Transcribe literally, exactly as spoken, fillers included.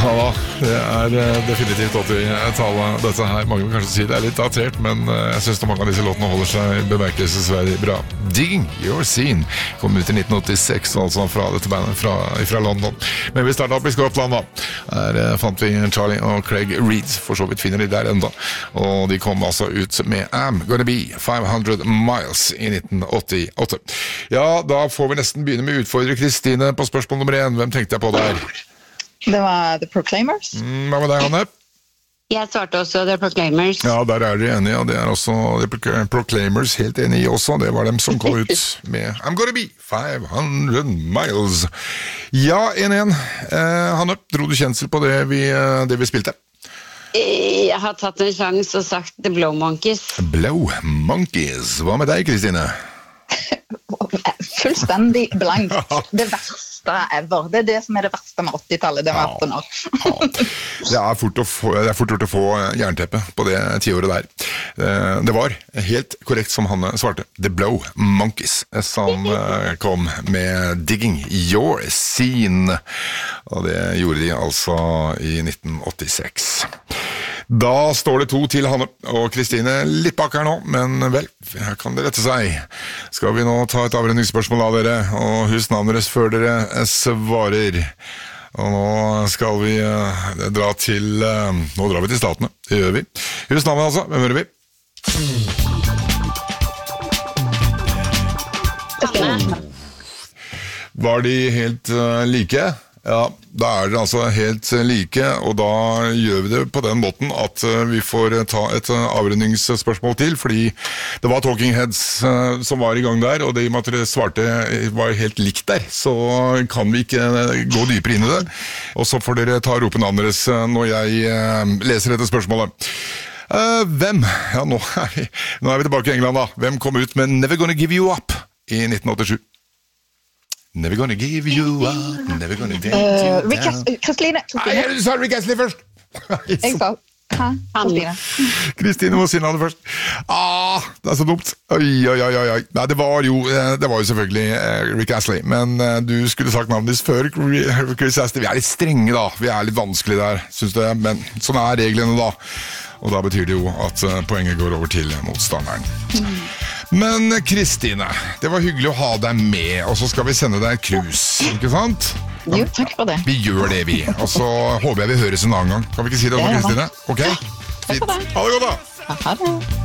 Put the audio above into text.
Ja da, det er uh, definitivt åtti-tallet dette her. Mange vil kanskje si det er litt datert, men uh, jeg synes mange av disse låtene holder seg bemerkelsesverdig bra. Digging Your Scene kom ut i nitten åttiseks, altså fra dette bandet fra, fra London. Men vi startet opp i Skottland da. Her uh, fant vi Charlie og Craig Reed, for så vidt finner de der enda. Og de kom altså ut med I'm Gonna Be five hundred miles i nitten åttiåtte. Ja, da får vi nesten begynne med utfordrer Kristine på spørsmål nummer én. Hvem tenkte jeg på der? Det var The Proclaimers. Mm, hva med deg, Anne? Jeg svarte også The Proclaimers. Ja, der er dere enige, og det er også The Proclaimers helt enige også. Det var dem som kom ut med I'm Gonna Be five hundred miles. Ja, en en. Eh, Hanne, dro du kjensel på det vi, det vi spilte? Jeg har tatt en sjans og sagt The Blow Monkeys. Blow Monkeys. Hva med deg, Kristine? Fullstendig blankt. Det verste ever. Det er det som er det verste med åtti-tallet. Det var atten år. Ja, det er fort å få, det er fort gjort å få jernteppe på det tiåret der. Det var helt korrekt som Hanne svarte. The Blow Monkeys, som kom med Digging Your Scene. Og det gjorde de altså i nitten åttiseks. Da står det to til Hanne og Kristine litt bak her nå, men vel, her kan det rette seg. Skal vi nå ta et avrundingsspørsmål av dere, og husk navnet deres før dere svarer. Og nå skal vi uh, dra til, uh, nå drar vi til statene, det gjør vi. Husk navnet altså, hvem hører vi? Var de helt uh, like? Ja, da er det altså helt like, og da gjør vi det på den måten at vi får ta et avrundingsspørsmål til, fordi det var Talking Heads som var i gang der, og det i og med at dere svarte var helt likt der, så kan vi ikke gå dypere inn i det. Og så får dere ta og rope navnet deres når jeg leser dette spørsmålet. Uh, hvem? Ja, nå er, vi, nå er vi tilbake i England da. Hvem kom ut med Never Gonna Give You Up i nitten åttisju? Never gonna give you up, never gonna get you down. Rick Astley, Kristine. Nei, du sa Rick Astley først. Jeg sa, hæ? Kristine. Kristine må si navnet først. Ah, det er så dumt. Oi, oi, oi, oi. Nei, det var jo, det var jo selvfølgelig Rick Astley, men du skulle sagt navnet ditt før Chris Astley. Vi er litt strenge da, vi er litt vanskelige der, synes du, men sånn er reglene da. Og da betyr det jo at poenget går over til motstanderen. Mm. Men Kristine, det var hyggelig å ha deg med, og så skal vi sende deg et krus, ikke sant? Jo, takk for det. Vi gjør det, vi. Og så håper jeg vi høres en annen gang. Kan vi ikke si det også, Kristine? Ok? Takk for det. Ha det godt da! Ha det.